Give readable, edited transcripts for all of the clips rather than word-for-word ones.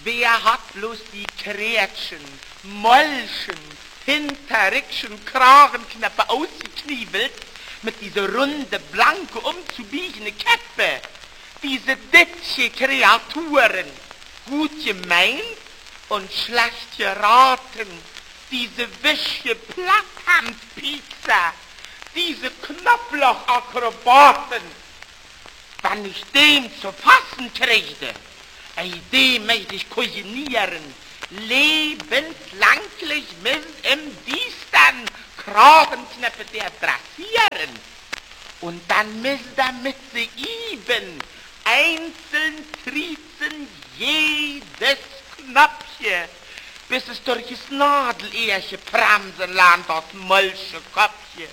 Wer hat bloß die Krätschen, Mollchen, Hinterrückchen, Kragenknöpfe ausgekniebelt, mit dieser runde, blanke, umzubiegende Käppe? Diese ditsche Kreaturen, gut gemeint und schlecht geraten, diese wische Platthandpiekser, diese Knopflochakrobaten. Wenn ich den zu fassen kriegte, den möchte ich kujinieren, lebenslanglich mit im Diestern Kragenknöpfe der dressieren. Und dann müssen damit sie eben einzeln triezen jedes Knöpfchen, bis es durch das Nadelerche bremsen lernt, das molsche Köpfchen.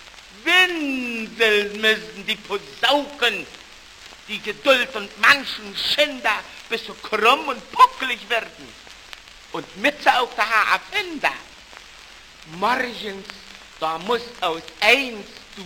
Winseln müssen die Posauken, die Geduld und manchen Schinder, bis so krumm und puckelig werden. Und mit sie auch der Herr Erfinder. Morgens, da muss aus eins du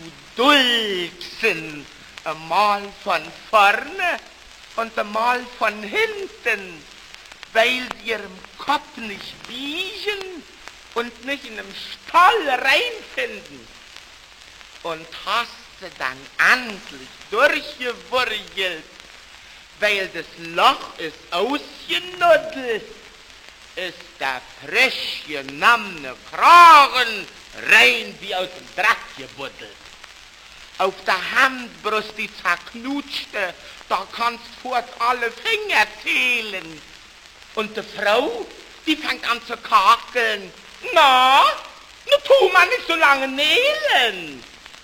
Dulzen, einmal von vorne und einmal von hinten, weil sie ihrem Kopf nicht biegen und nicht in einem Stall reinfinden. Und hast du dann endlich durchgewurgelt, weil das Loch ist ausgenuddelt, ist der frisch genommene Kragen rein wie aus dem Dreck gebuddelt. Auf der Handbrust die zerknutschte, da kannst fort alle Finger zählen. Und die Frau, die fängt an zu kakeln. Na, nu tu man nicht so lange nählen.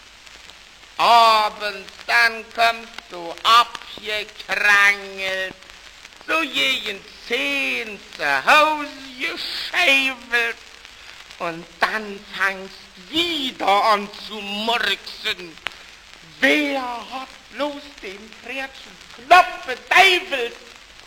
Abends, dann kommst du abgekrangelt, so jeden 10 zu Hause geschäfelt, und dann fangst wieder an zu murksen. Wer hat bloß den Krätschen Knopf beteifelt?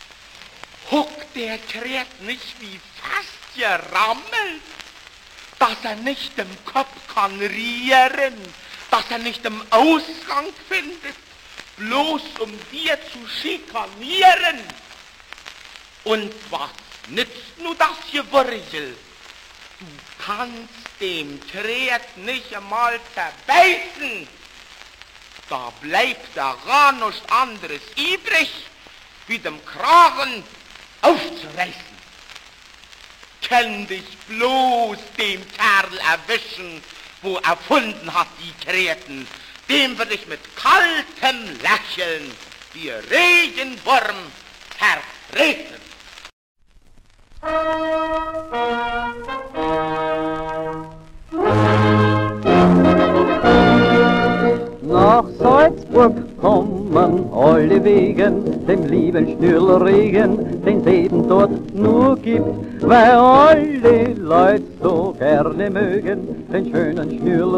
Huckt der Krät nicht wie fast gerammelt, dass er nicht im Kopf kann rieren, dass er nicht im Ausgang findet, bloß um dir zu schikanieren. Und was nützt nu das Gewurgel? Du kannst dem Krät nicht einmal verbeißen. Da bleibt daran nichts anderes übrig, wie dem Kragen aufzureißen. Kann dich bloß dem Kerl erwischen, wo erfunden hat die Kräten, dem will ich mit kaltem Lächeln wie Regenwurm vertreten. Nach Salzburg kommen alle wegen dem lieben Schnürlregen, den es eben dort nur gibt, weil alle Leute so gerne mögen den schönen Schnürl.